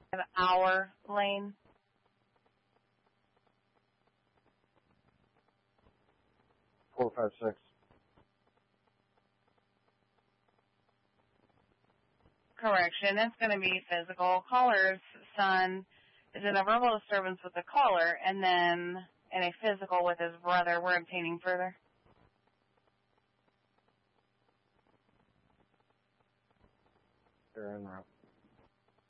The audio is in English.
our lane. Four, five, six. Correction, it's going to be physical. Caller's son is in a verbal disturbance with the caller, and then in a physical with his brother. We're obtaining further. They're en route.